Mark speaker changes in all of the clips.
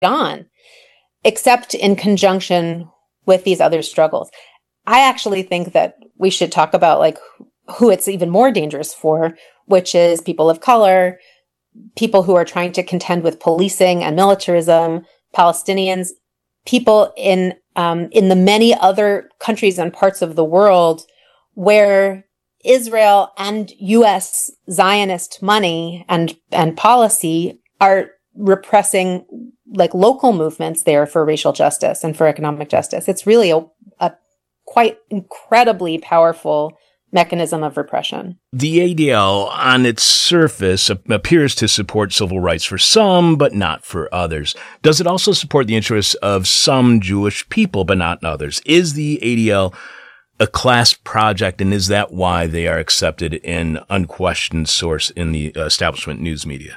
Speaker 1: on, except in conjunction with these other struggles. I actually think that we should talk about like who it's even more dangerous for, which is people of color, people who are trying to contend with policing and militarism, Palestinians, people in the many other countries and parts of the world where Israel and U.S. Zionist money and policy are repressing like local movements there for racial justice and for economic justice. It's really a quite incredibly powerful mechanism of repression.
Speaker 2: The ADL, on its surface, appears to support civil rights for some, but not for others. Does it also support the interests of some Jewish people, but not others? Is the ADL a class project, and is that why they are accepted in unquestioned source in the establishment news media?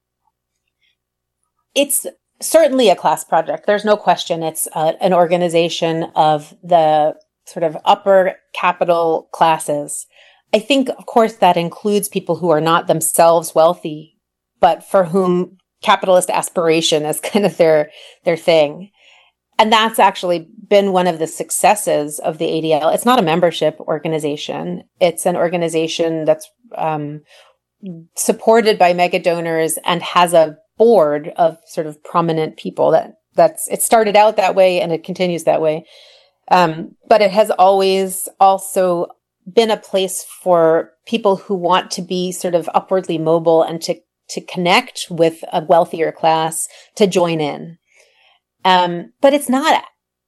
Speaker 1: It's certainly a class project. There's no question. It's an organization of the sort of upper capital classes. I think, of course, that includes people who are not themselves wealthy, but for whom capitalist aspiration is kind of their thing. And that's actually been one of the successes of the ADL. It's not a membership organization. It's an organization that's supported by mega donors and has a board of sort of prominent people. It started out that way and it continues that way. But it has always also been a place for people who want to be sort of upwardly mobile and to connect with a wealthier class to join in. But it's not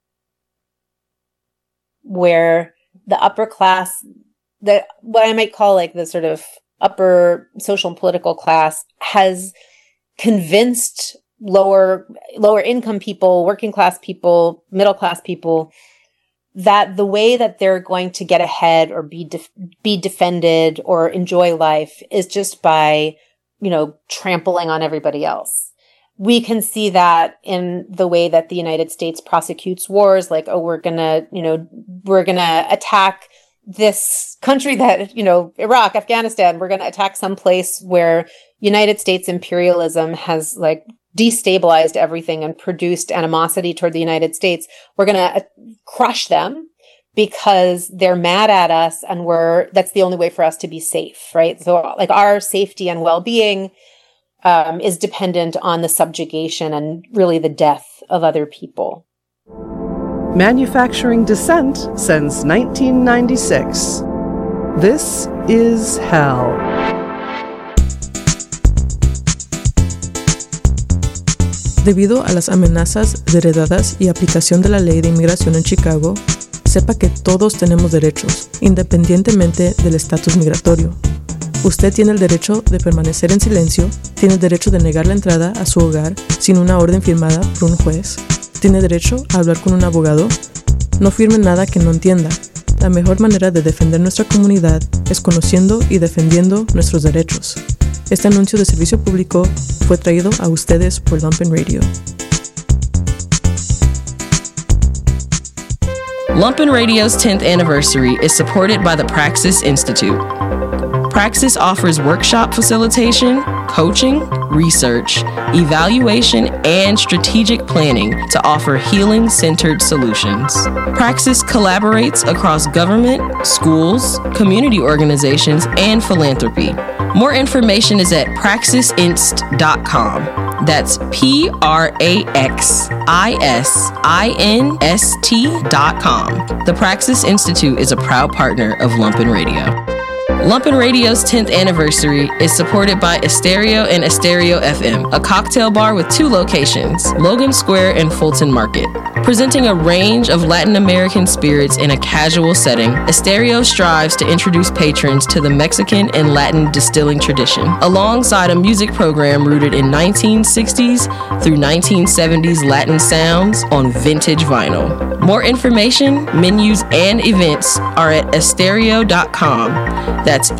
Speaker 1: where the upper class, what I might call like the sort of upper social and political class, has convinced lower income people, working class people, middle class people, that the way that they're going to get ahead or be defended or enjoy life is just by, trampling on everybody else. We can see that in the way that the United States prosecutes wars, like, we're gonna attack this country that, Iraq, Afghanistan, we're gonna attack some place where United States imperialism has like destabilized everything and produced animosity toward the United States. We're going to crush them because they're mad at us and that's the only way for us to be safe, right? So like our safety and well-being is dependent on the subjugation and really the death of other people.
Speaker 3: Manufacturing dissent since 1996. This is hell. Debido a las amenazas heredadas y aplicación de la ley de inmigración en Chicago, sepa que todos tenemos derechos, independientemente del estatus migratorio. Usted tiene el derecho de permanecer en silencio, tiene el derecho de negar la entrada a su hogar sin una orden firmada por un juez, tiene derecho a hablar con un abogado. No firme nada que no entienda. La mejor manera de defender nuestra comunidad es conociendo y defendiendo nuestros derechos. Este anuncio de servicio público fue traído a ustedes por Lumpen Radio.
Speaker 4: Lumpen Radio's 10th anniversary is supported by the Praxis Institute. Praxis offers workshop facilitation, coaching, research, evaluation, and strategic planning to offer healing-centered solutions. Praxis collaborates across government, schools, community organizations, and philanthropy. More information is at praxisinst.com. That's praxisinst.com. The Praxis Institute is a proud partner of Lumpen Radio. Lumpen Radio's 10th anniversary is supported by Estereo and Estereo FM, a cocktail bar with 2 locations, Logan Square and Fulton Market. Presenting a range of Latin American spirits in a casual setting, Estereo strives to introduce patrons to the Mexican and Latin distilling tradition, alongside a music program rooted in 1960s through 1970s Latin sounds on vintage vinyl. More information, menus, and events are at estereo.com. That's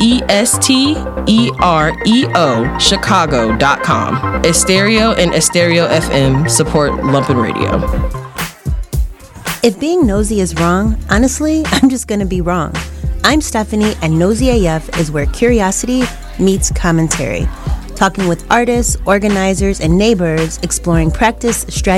Speaker 4: ESTEREO Chicago.com. Estereo and Estereo FM support Lumpen Radio.
Speaker 5: If being nosy is wrong, honestly, I'm just going to be wrong. I'm Stephanie, and Nosy AF is where curiosity meets commentary. talking with artists, organizers, and neighbors, exploring practice, strategy,